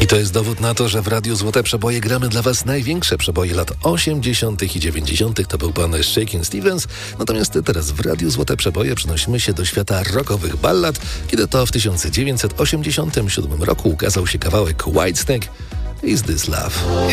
I to jest dowód na to, że w Radiu Złote Przeboje gramy dla Was największe przeboje lat 80. i 90. To był pan Shakin' Stevens. Natomiast teraz w Radiu Złote Przeboje przenosimy się do świata rockowych ballad, kiedy to w 1987 roku ukazał się kawałek Whitesnake Is This Love.